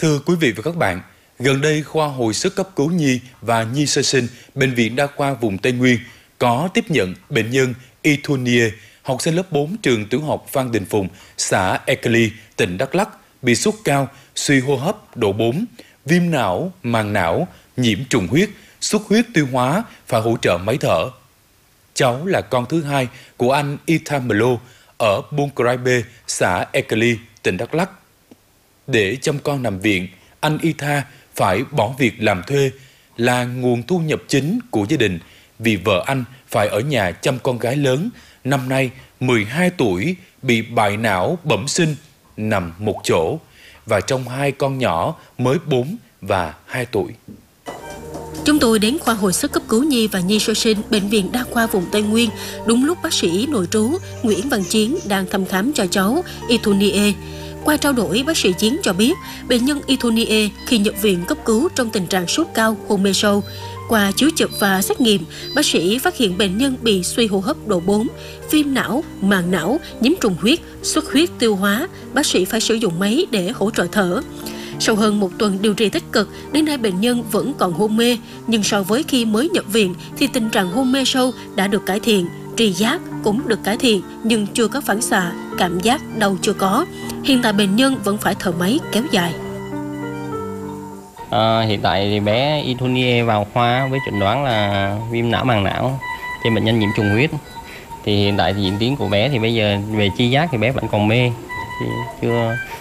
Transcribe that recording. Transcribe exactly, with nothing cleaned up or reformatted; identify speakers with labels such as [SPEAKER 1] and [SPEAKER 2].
[SPEAKER 1] Thưa quý vị và các bạn, gần đây khoa hồi sức cấp cứu nhi và nhi sơ sinh Bệnh viện Đa khoa vùng Tây Nguyên có tiếp nhận bệnh nhân Itunie, học sinh lớp bốn trường tiểu học Phan Đình Phùng, xã Ekeli, tỉnh Đắk Lắk, bị sốt cao, suy hô hấp độ bốn, viêm não, màng não, nhiễm trùng huyết, xuất huyết tiêu hóa, phải hỗ trợ máy thở. Cháu là con thứ hai của anh Itamelo ở Buôn Crai B, xã Ekeli, tỉnh Đắk Lắk. Để chăm con nằm viện, anh Ita phải bỏ việc làm thuê là nguồn thu nhập chính của gia đình vì vợ anh phải ở nhà chăm con gái lớn, năm nay mười hai tuổi, bị bại não bẩm sinh, nằm một chỗ, và trong hai con nhỏ mới bốn và hai tuổi.
[SPEAKER 2] Chúng tôi đến khoa hồi sức cấp cứu nhi và nhi sơ sinh Bệnh viện Đa khoa vùng Tây Nguyên đúng lúc bác sĩ nội trú Nguyễn Văn Chiến đang thăm khám cho cháu Itunie. Qua trao đổi, bác sĩ Chiến cho biết bệnh nhân Itunie khi nhập viện cấp cứu trong tình trạng sốt cao, hôn mê sâu. Qua chiếu chụp và xét nghiệm, bác sĩ phát hiện bệnh nhân bị suy hô hấp độ bốn, viêm não, màng não, nhiễm trùng huyết, xuất huyết tiêu hóa. Bác sĩ phải sử dụng máy để hỗ trợ thở. Sau hơn một tuần điều trị tích cực, đến nay bệnh nhân vẫn còn hôn mê, nhưng so với khi mới nhập viện thì tình trạng hôn mê sâu đã được cải thiện, tri giác cũng được cải thiện nhưng chưa có phản xạ, cảm giác đau chưa có. Hiện tại bệnh nhân vẫn phải thở máy kéo dài.
[SPEAKER 3] À, hiện tại thì bé Itunie vào khoa với chẩn đoán là viêm não màng não, trên bệnh nhân nhiễm trùng huyết. Thì hiện tại thì diễn tiến của bé thì bây giờ về tri giác thì bé vẫn còn mê, thì chưa